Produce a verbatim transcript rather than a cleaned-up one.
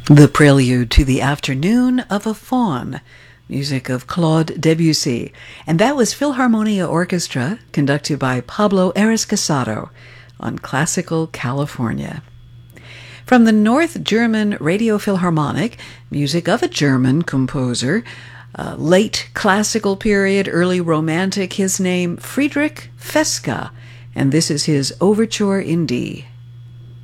The Prelude to the Afternoon of a Faun, music of Claude Debussy. And that was Philharmonia Orchestra, conducted by Pablo Eriscasado on Classical California. From the North German Radio Philharmonic, music of a German composer, uh, late classical period, early romantic, his name Friedrich Feska, and this is his Overture in D.